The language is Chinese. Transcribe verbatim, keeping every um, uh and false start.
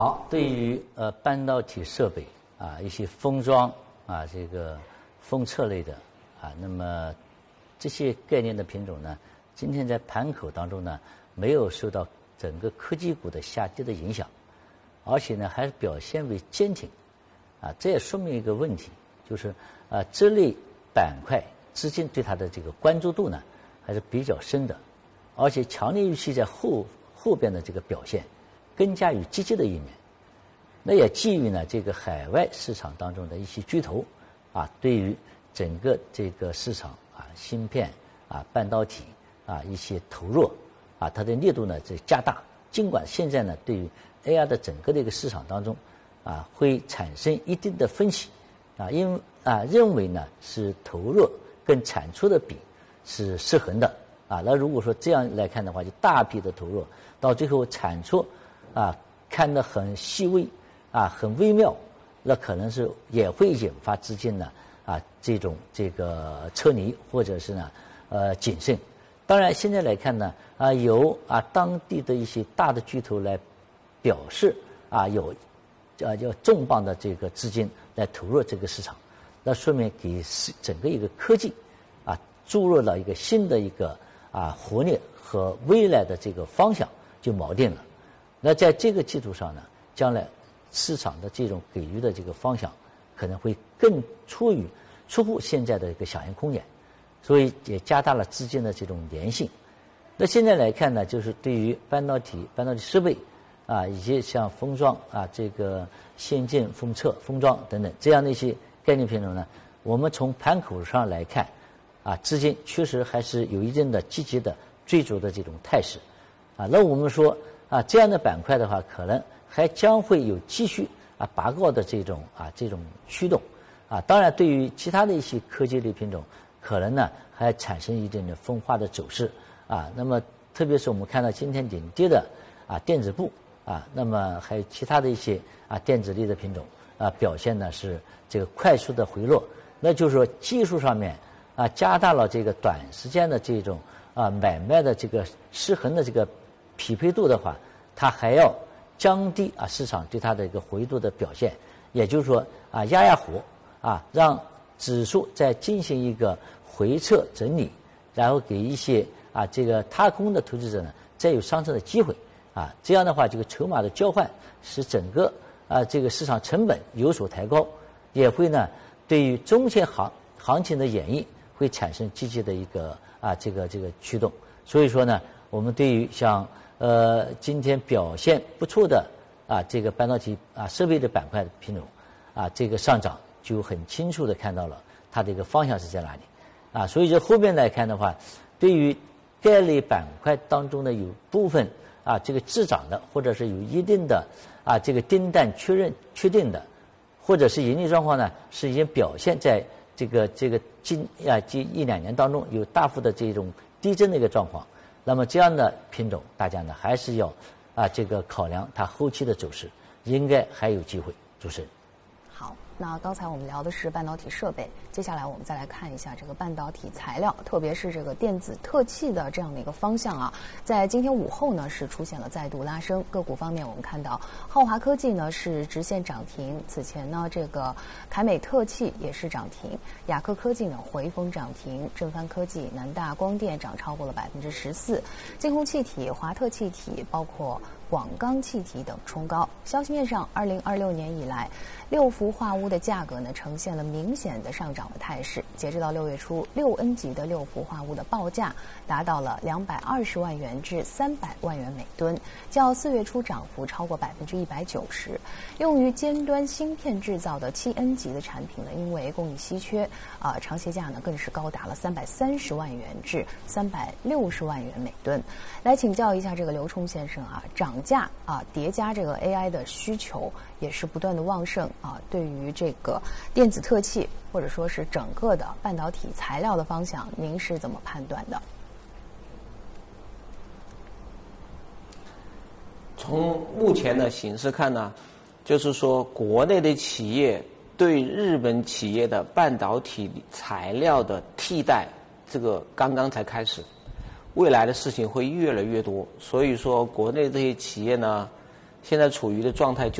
好，对于呃半导体设备啊，一些封装啊，这个封测类的啊，那么这些概念的品种呢，今天在盘口当中呢，没有受到整个科技股的下跌的影响，而且呢还是表现为坚挺，啊，这也说明一个问题，就是啊这类板块资金对它的这个关注度呢还是比较深的，而且强烈预期在后后边的这个表现更加于积极的一面。那也基于呢这个海外市场当中的一些巨头啊，对于整个这个市场啊芯片啊半导体啊一些投入啊，它的力度呢在加大。尽管现在呢对于 A I 的整个的一个市场当中啊会产生一定的分歧啊，因为啊认为呢是投入跟产出的比是失衡的啊。那如果说这样来看的话，就大批的投入到最后产出啊看得很细微啊很微妙，那可能是也会引发资金呢啊这种这个撤离或者是呢呃谨慎。当然现在来看呢啊由啊当地的一些大的巨头来表示啊有啊叫重磅的这个资金来投入这个市场，那说明给整个一个科技啊注入了一个新的一个啊活力和未来的这个方向就锚定了。那在这个基础上呢，将来市场的这种给予的这个方向可能会更出于出乎现在的一个想象空间，所以也加大了资金的这种粘性。那现在来看呢，就是对于半导体、半导体设备啊，以及像封装啊、这个先进封测、封装等等这样的一些概念品种呢，我们从盘口上来看啊，资金确实还是有一定的积极的追逐的这种态势啊。那我们说啊，这样的板块的话，可能还将会有继续啊拔高的这种啊这种驱动啊。当然，对于其他的一些科技类品种，可能呢还产生一定的分化的走势啊。那么，特别是我们看到今天顶跌的啊电子部啊，那么还有其他的一些啊电子类的品种啊表现呢是这个快速的回落，那就是说技术上面啊加大了这个短时间的这种啊买卖的这个失衡的这个匹配度的话，它还要降低啊市场对它的一个活跃度的表现，也就是说啊压压火啊，让指数在进行一个回撤整理，然后给一些啊这个踏空的投资者呢再有上车的机会啊。这样的话，这个筹码的交换使整个啊这个市场成本有所抬高，也会呢对于中线行行情的演绎会产生积极的一个啊这个这个驱动。所以说呢，我们对于像呃今天表现不错的啊这个半导体啊设备的板块的品种啊这个上涨就很清楚的看到了它的一个方向是在哪里啊。所以说后边来看的话，对于该类板块当中呢有部分啊这个滞涨的，或者是有一定的啊这个订单确认确定的，或者是盈利状况呢是已经表现在这个这个近啊近一两年当中有大幅的这种低增的一个状况，那么这样的品种大家呢还是要啊这个考量它后期的走势，应该还有机会。主持人。 好，那刚才我们聊的是半导体设备，接下来我们再来看一下这个半导体材料，特别是这个电子特器的这样的一个方向啊。在今天午后呢，是出现了再度拉升。个股方面，我们看到浩华科技呢是直线涨停，此前呢这个凯美特器也是涨停，雅克科技呢回风涨停，正帆科技、南大光电涨超过了百分之十四，金鸿气体、华特气体包括广钢气体等冲高。消息面上，二零二六年以来，六氟化钨的价格呢呈现了明显的上涨的态势。截止到六月初，六 N 级的六氟化钨的报价达到了两百二十万元至三百万元每吨，较四月初涨幅超过百分之一百九十。用于尖端芯片制造的七 N 级的产品呢，因为供应稀缺，啊、呃，长协价呢更是高达了三百三十万元至三百六十万元每吨。来请教一下这个刘冲先生啊，涨价啊，叠加这个 A I 的需求也是不断的旺盛啊，对于这个电子特器或者说是整个的半导体材料的方向，您是怎么判断的？ 从目前的形势看呢，就是说国内的企业对日本企业的半导体材料的替代，这个刚刚才开始，未来的事情会越来越多。所以说国内这些企业呢， 现在处于的状态就